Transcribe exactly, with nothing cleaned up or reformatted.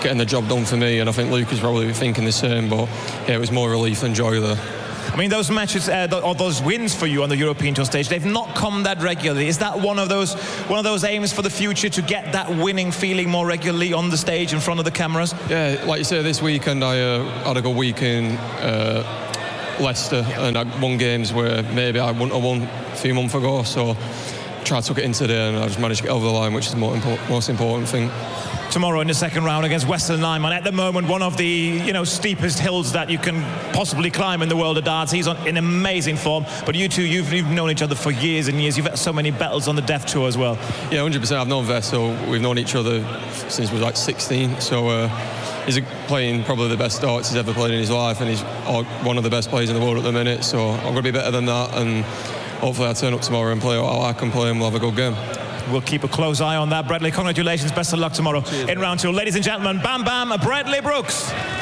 getting the job done for me, and I think Luke is probably thinking the same, but yeah, it was more relief than joy there. I mean, those matches, uh, th or those wins for you on the European Tour stage, they've not come that regularly. Is that one of those one of those aims for the future, to get that winning feeling more regularly on the stage in front of the cameras? Yeah, like you say, this weekend I uh, had a good week in uh, Leicester, and I won games where maybe I wouldn't have won a few months ago, so tried to took it in today, and I just managed to get over the line, which is the most, impo most important thing. Tomorrow in the second round against Western Lyman, at the moment one of the you know steepest hills that you can possibly climb in the world of darts. He's on, in amazing form, but you two, you've, you've known each other for years and years. You've had so many battles on the Death Tour as well. Yeah, one hundred percent. I've known Vess, so we've known each other since we were like sixteen, so uh, he's playing probably the best darts he's ever played in his life, and he's one of the best players in the world at the minute, so I'm going to be better than that, and hopefully I'll turn up tomorrow and play how I can play, and we'll have a good game. We'll keep a close eye on that. Bradley, congratulations, best of luck tomorrow. Cheers, in round two. Ladies and gentlemen, Bam Bam, Bradley Brooks.